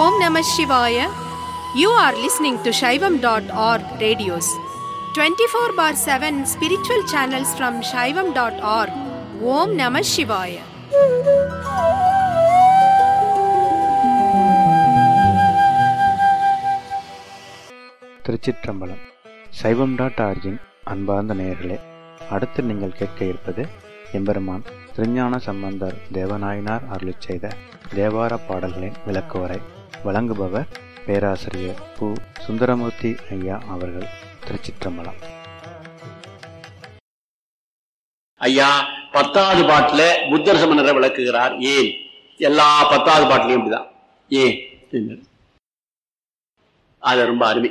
Om Namah Shivaya. You are listening to Shaivam.org radios. 24/7 spiritual channels from Shaivam.org. Om Namah Shivaya. திருச்சிற்றம்பலம். சைவம்.org-இன் அன்பார்ந்த நேயர்களே, அடுத்து நீங்கள் கேட்க இருப்பது எம்பெருமான் திருஞான சம்பந்தர் தேவநாயனார் அருளிச் செய்த தேவார பாடல்களின் விளக்குவரை. வழங்குபவர் பேராசிரியர் பு. சுந்தரமூர்த்தி ஐயா அவர்கள். திருச்சிற்றம்பலம். ஐயா 10வது பாட்டுல புத்தர் சமணரை விளக்குகிறார். ஏன் எல்லா 10வது பாட்டுலயும் அப்படிதான். ஏன் அது ரொம்ப அருமை.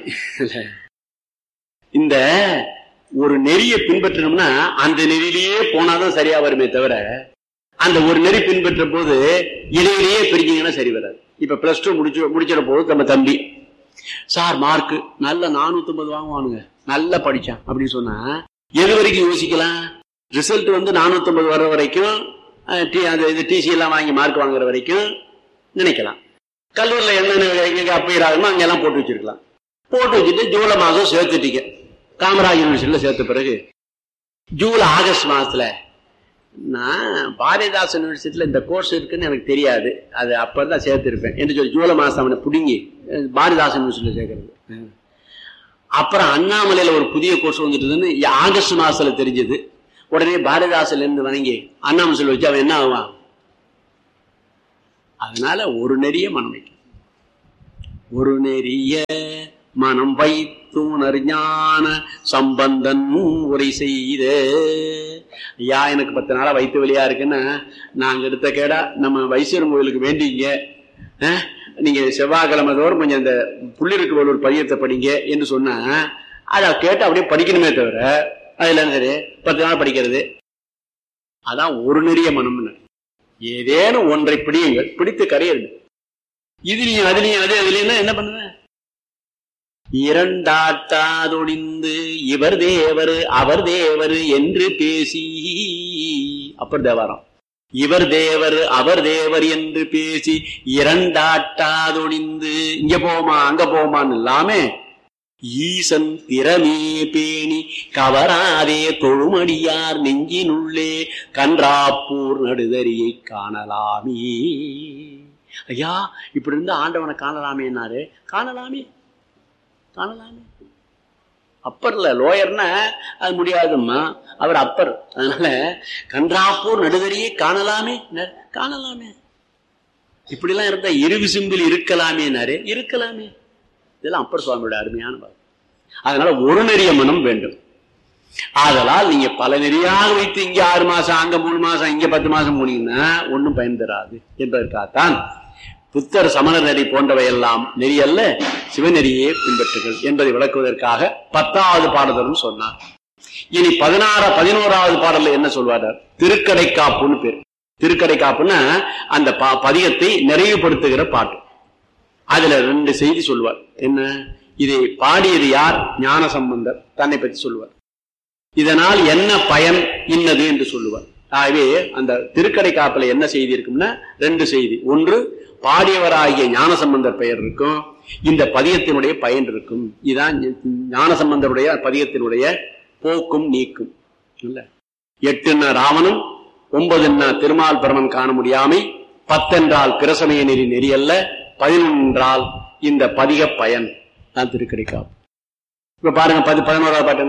இந்த ஒரு நெறியை பின்பற்றணும்னா அந்த நெறியிலேயே போனாதான் சரியா வருமே தவிர, அந்த ஒரு நெறி பின்பற்ற போது இடையிலேயே பிரிஞ்சீங்கன்னா சரி வராது. இப்ப +2 முடிச்சிட போது நம்ம தம்பி சார் மார்க்கு நல்ல 450 வாங்குவானுங்க, நல்லா படிச்சான் அப்படின்னு சொன்னா எது வரைக்கும் யோசிக்கலாம்? ரிசல்ட் 450 வர்ற வரைக்கும், டிசி எல்லாம் வாங்கி மார்க் வாங்குற வரைக்கும் நினைக்கலாம். கல்லூரியில் என்னென்ன அப்பீர் ஆகுமோ அங்கெல்லாம் போட்டு வச்சிருக்கலாம். போட்டு வச்சுட்டு ஜூலை மாதம் சேர்த்துட்டீங்க. காமராஜ் யூனிவர்சிட்டியில் சேர்த்த பிறகு ஆகஸ்ட் மாதத்துல நான் பாரதிதாசன் யூனிவர்சிட்டியில் இந்த கோர்ஸ் இருக்குன்னு எனக்கு தெரியாது, அது அப்பதான் சேர்த்திருப்பேன் என்று சொல்லி ஜூலை மாதம் அவனை பிடுங்கி பாரதிதாசன் யூனிவர்சிட்டியில் சேர்க்கறது. அப்புறம் அண்ணாமலையில ஒரு புதிய கோர்ஸ் வந்துட்டுதுன்னு ஆகஸ்ட் மாசத்துல தெரிஞ்சது. உடனே பாரதிதாசன்ல இருந்து வணங்கி அண்ணாமலை வச்சு அவன் என்ன ஆவான்? அதனால ஒரு நெறிய மனம் வைக்க, ஒரு நெறிய மனம் வைத்துணர் ஞான சம்பந்தன் உரை செய்த. ஐயா எனக்கு 10 நாளா வயிற்று வலியா இருக்குன்னா நாங்க எடுத்த கேடா நம்ம வைசியர் கோயிலுக்கு வேண்டிங்க, நீங்க செவ்வாய்க்கிழமை தோறும் கொஞ்சம் இந்த புள்ளிருக்கு ஒரு பதியத்தை படிங்க என்று சொன்னா அதை கேட்டு அப்படியே படிக்கணுமே தவிர அதுல சரி 10 நாள் படிக்கிறது. அதான் ஒரு நெறிய மனம்னு. ஏதேனும் ஒன்றை பிடியுங்கள், பிடித்து கரையுது. இதுலயும் அதுலயும் அதுலயும் என்ன பண்ணுவ? இரண்டாட்டாதொழிந்து இவர் தேவர் அவர் தேவர் என்று பேசி, அப்பர் தேவாரம், இவர் தேவர் அவர் தேவர் என்று பேசி இரண்டாட்டாதொழிந்து இங்க போமா அங்க போமான்னு இல்லாம ஈசன் திறமே பேணி கவராதே தொழுமடியார் நெஞ்சினுள்ளே கன்றாப்பூர் நடுதறியை காணலாமே. ஐயா இப்படி இருந்து ஆண்டவனை காணலாமேன்னாரு. காணலாமே காணலாமே. அப்பர்ல லோயர்னா அது முடியாதும்மா, அவர் அப்பர். அதனால கன்றாப்பூர் நடுதறியை காணலாமே காணலாமே. இப்படிலாம் இருந்தா இருவிசும்பில் இருக்கலாமேனாரு. இருக்கலாமே. இதெல்லாம் அப்பர் சுவாமியோட அருமையான பாடம். அதனால ஒரு நெறிய மனம் வேண்டும். ஆதலால் நீங்க பல நெறியாக வைத்து இங்க 6 மாசம் அங்க 3 மாசம் இங்க 10 மாசம் போனீங்கன்னா ஒன்னும் பயன் தராது என்பதற்காகத்தான் புத்தர் சமணர் நெறி போன்றவை எல்லாம் நெறி அல்ல, சிவநெறியே பின்பற்றுகள் என்பதை விளக்குவதற்காக 10வது பாடலும் சொன்னார். இனி 11வது பாடல்ல என்ன சொல்வார்? திருக்கடை காப்புன்னு பேர். திருக்கடை காப்புன்னா அந்த பதிகத்தை நிறைவுபடுத்துகிற பாட்டு. அதுல 2 செய்தி சொல்லுவார். என்ன? இதை பாடியது யார்? ஞான சம்பந்தர் தன்னை பற்றி சொல்லுவார். இதனால் என்ன பயன் இன்னது என்று சொல்லுவார். ஆகவே அந்த திருக்கடை காப்பில என்ன செய்தி இருக்கும்னா 2 செய்தி. ஒன்று, பாடியவராகிய ஞான சம்பந்தர் பெயர் இருக்கும், இந்த பதியத்தினுடைய பயன் இருக்கும். இதுதான் ஞான சம்பந்தருடைய பதியத்தினுடைய போக்கும் நீக்கும். இல்ல 8 ராவணன், 9 திருமால் பிரமன் காண முடியாமை, 10 பிரசமய நெறி நெறி அல்ல, 11 இந்த பதிக பயன் தான் திருக்கடை காப்பு. இப்ப பாருங்க 11வது பாட்டு